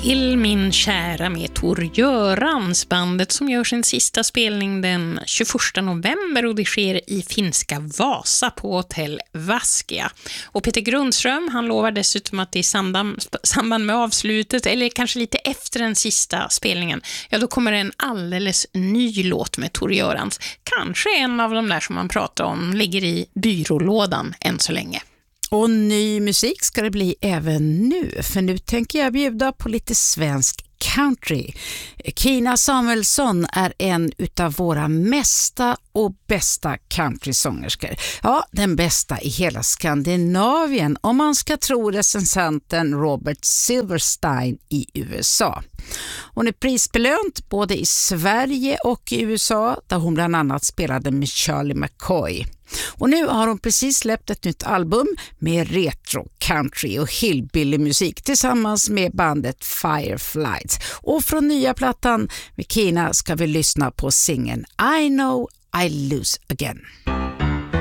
Till min kära med Tor Görans, bandet som gör sin sista spelning den 21 november och det sker i finska Vasa på hotell Vaskia. Och Peter Grundström, han lovar dessutom att i samband med avslutet eller kanske lite efter den sista spelningen, ja då kommer en alldeles ny låt med Tor Görans. Kanske en av de där som man pratar om ligger i byrålådan än så länge. Och ny musik ska det bli även nu, för nu tänker jag bjuda på lite svensk country. Kina Samuelsson är en utav våra mesta och bästa countrysångerskor. Ja, den bästa i hela Skandinavien om man ska tro recensenten Robert Silverstein i USA. Hon är prisbelönt både i Sverige och i USA där hon bland annat spelade med Charlie McCoy. Och nu har hon precis släppt ett nytt album med retro, country och hillbilly musik tillsammans med bandet Fireflies. Och från nya plattan med Kina ska vi lyssna på singeln I Know I Lose Again.